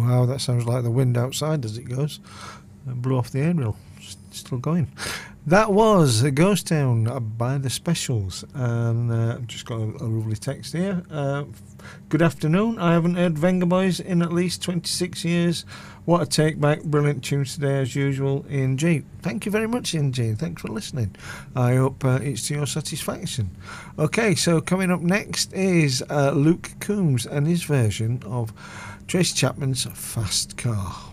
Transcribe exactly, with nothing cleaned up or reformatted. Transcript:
Wow, that sounds like the wind outside as it goes. It blew off the aerial. Still going. That was Ghost Town by the Specials, and uh, I've just got a, a lovely text here. Uh, good afternoon. I haven't heard Vengaboys in at least twenty-six years. What a take back. Brilliant tunes today as usual, Ian G. Thank you very much, Ian G. Thanks for listening. I hope uh, it's to your satisfaction. Okay, so coming up next is uh, Luke Combs and his version of Tracy Chapman's Fast Car.